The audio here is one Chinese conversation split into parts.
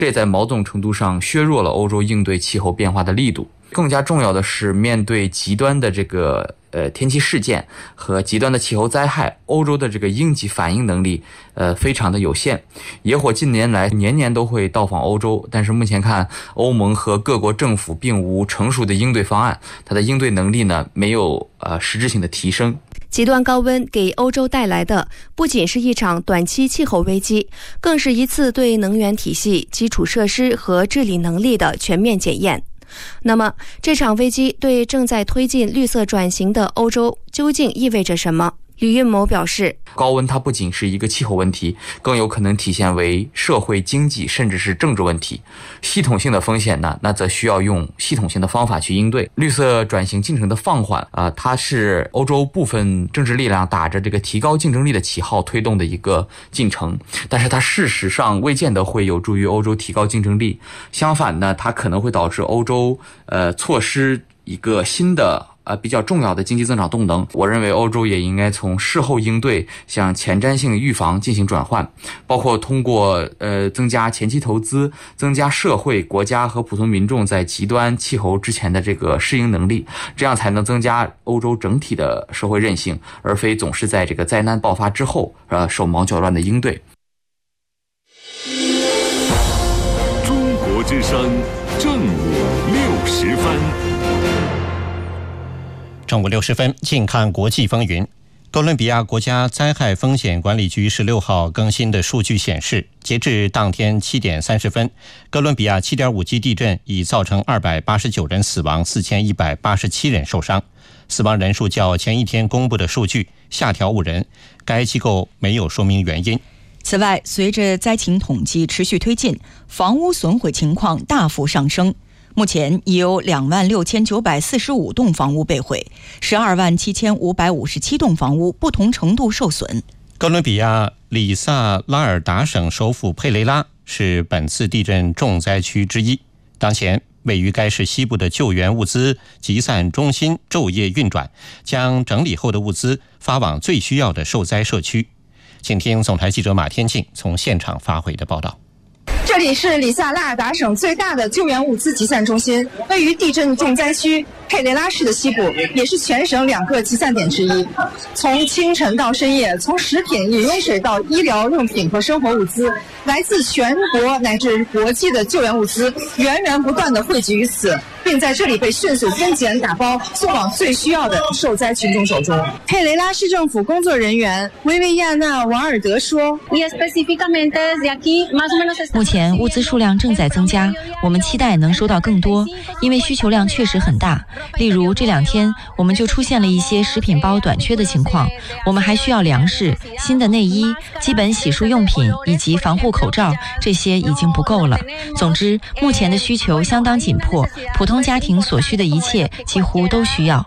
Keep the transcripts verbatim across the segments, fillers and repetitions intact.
这在某种程度上削弱了欧洲应对气候变化的力度。更加重要的是，面对极端的这个呃天气事件和极端的气候灾害，欧洲的这个应急反应能力呃非常的有限。野火近年来年年都会到访欧洲，但是目前看欧盟和各国政府并无成熟的应对方案，它的应对能力呢没有呃实质性的提升。 极端高温给欧洲带来的不仅是一场短期气候危机，更是一次对能源体系、基础设施和治理能力的全面检验。那么，这场危机对正在推进绿色转型的欧洲究竟意味着什么？吕运谋表示， 高温它不仅是一个气候问题，更有可能体现为社会、经济甚至是政治问题。系统性的风险呢，那则需要用系统性的方法去应对。绿色转型进程的放缓啊、呃，它是欧洲部分政治力量打着这个提高竞争力的旗号推动的一个进程，但是它事实上未见得会有助于欧洲提高竞争力。相反呢，它可能会导致欧洲呃错失一个新的呃，比较重要的经济增长动能。我认为欧洲也应该从事后应对向前瞻性预防进行转换，包括通过呃增加前期投资，增加社会、国家和普通民众在极端气候之前的这个适应能力，这样才能增加欧洲整体的社会韧性，而非总是在这个灾难爆发之后呃手忙脚乱的应对。 中国之声正午六时分。 正午六十分，近看国际风云。哥伦比亚国家灾害风险管理局十六号更新的数据显示，截至当天七点三十分，哥伦比亚 七点五 级地震已造成二百八十九人死亡，四千一百八十七人受伤，死亡人数较前一天公布的数据下调五人，该机构没有说明原因。 此外，随着灾情统计持续推进，房屋损毁情况大幅上升。目前已有两万六千九百四十五栋房屋被毁，十二万七千五百五十七栋房屋不同程度受损。 哥伦比亚里萨拉尔达省首府佩雷拉是本次地震重灾区之一。当前，位于该市西部的救援物资集散中心昼夜运转，将整理后的物资发往最需要的受灾社区。请听总台记者马天静从现场发回的报道。 这里是里萨拉尔达省最大的救援物资集散中心，位于地震重灾区佩雷拉市的西部，也是全省两个集散点之一。从清晨到深夜，从食品、饮用水到医疗用品和生活物资，来自全国乃至国际的救援物资源源不断地汇集于此，并在这里被迅速分拣打包，送往最需要的受灾群众手中。佩雷拉市政府工作人员维维亚纳·瓦尔德说：“ 目前物资数量正在增加，我们期待能收到更多，因为需求量确实很大。例如这两天我们就出现了一些食品包短缺的情况，我们还需要粮食、新的内衣、基本洗漱用品以及防护口罩，这些已经不够了。总之，目前的需求相当紧迫，普通家庭所需的一切几乎都需要。”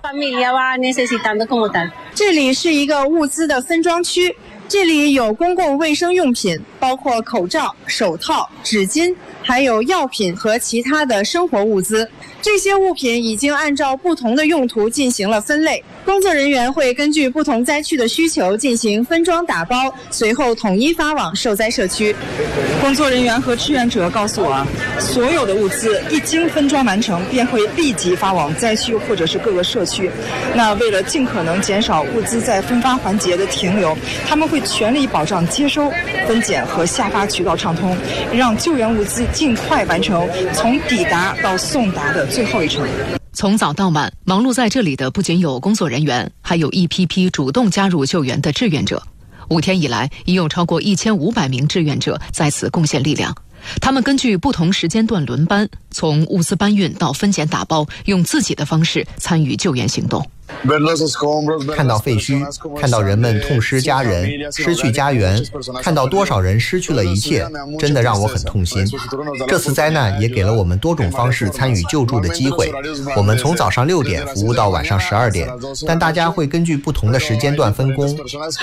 这里是一个物资的分装区，这里有公共卫生用品，包括口罩、手套、纸巾，还有药品和其他的生活物资。这些物品已经按照不同的用途进行了分类，工作人员会根据不同灾区的需求进行分装打包，随后统一发往受灾社区。工作人员和志愿者告诉我，所有的物资一经分装完成，便会立即发往灾区或者是各个社区。那为了尽可能减少物资在分发环节的停留，他们会全力保障接收、分拣和下发渠道畅通，让救援物资尽快完成从抵达到送达的最后一程。 从早到晚，忙碌在这里的不仅有工作人员，还有一批批主动加入救援的志愿者。五天以来，已有超过一千五百名志愿者在此贡献力量。他们根据不同时间段轮班，从物资搬运到分拣打包，用自己的方式参与救援行动。 看到废墟，看到人们痛失家人、失去家园，看到多少人失去了一切，真的让我很痛心。这次灾难也给了我们多种方式参与救助的机会。我们从早上六点服务到晚上十二点，但大家会根据不同的时间段分工。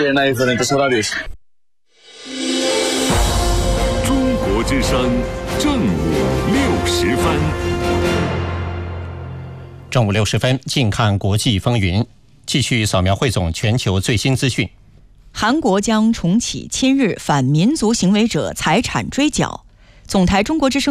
中国之声正午六时分。 正午六十分，近看国际风云，继续扫描汇总全球最新资讯。 韩国将重启亲日反民族行为者财产追缴。 总台中国之声